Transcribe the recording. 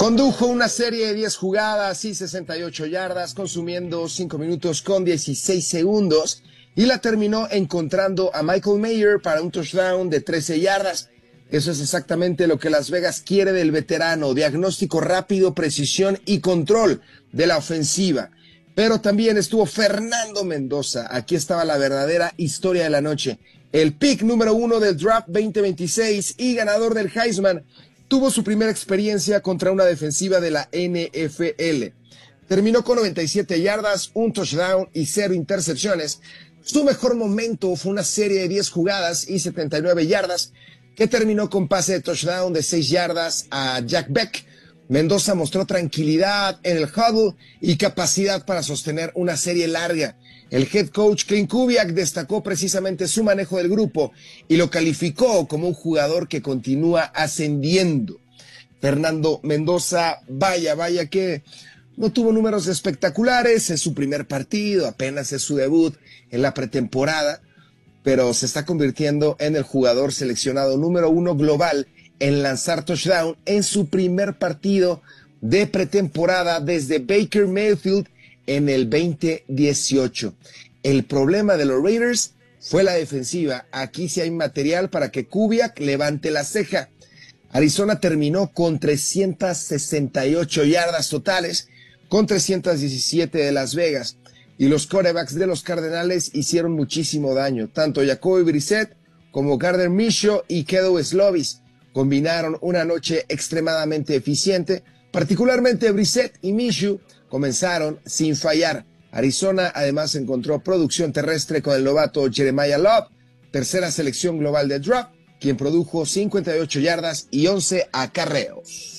Condujo una serie de 10 jugadas y 68 yardas, consumiendo 5 minutos con 16 segundos, y la terminó encontrando a Michael Mayer para un touchdown de 13 yardas. Eso es exactamente lo que Las Vegas quiere del veterano: diagnóstico rápido, precisión y control de la ofensiva. Pero también estuvo Fernando Mendoza. Aquí estaba la verdadera historia de la noche. El pick número 1 del draft 2026 y ganador del Heisman tuvo su primera experiencia contra una defensiva de la NFL. Terminó con 97 yardas, un touchdown y 0 intercepciones. Su mejor momento fue una serie de 10 jugadas y 79 yardas, que terminó con pase de touchdown de 6 yardas a Jack Beck. Mendoza mostró tranquilidad en el huddle y capacidad para sostener una serie larga. El head coach Klint Kubiak destacó precisamente su manejo del grupo y lo calificó como un jugador que continúa ascendiendo. Fernando Mendoza, vaya que no tuvo números espectaculares, es su primer partido, apenas es su debut en la pretemporada, pero se está convirtiendo en el jugador seleccionado número 1 global en lanzar touchdown en su primer partido de pretemporada desde Baker Mayfield en el 2018. El problema de los Raiders fue la defensiva. Aquí sí hay material para que Kubiak levante la ceja. Arizona terminó con 368 yardas totales, con 317 de Las Vegas, y los quarterbacks de los Cardenales hicieron muchísimo daño. Tanto Jacoby Brissett como Gardner Minshew y Kedon Slovis combinaron una noche extremadamente eficiente. Particularmente Brissett y Minshew comenzaron sin fallar. Arizona además encontró producción terrestre con el novato Jeremiah Love, tercera selección global del draft, quien produjo 58 yardas y 11 acarreos.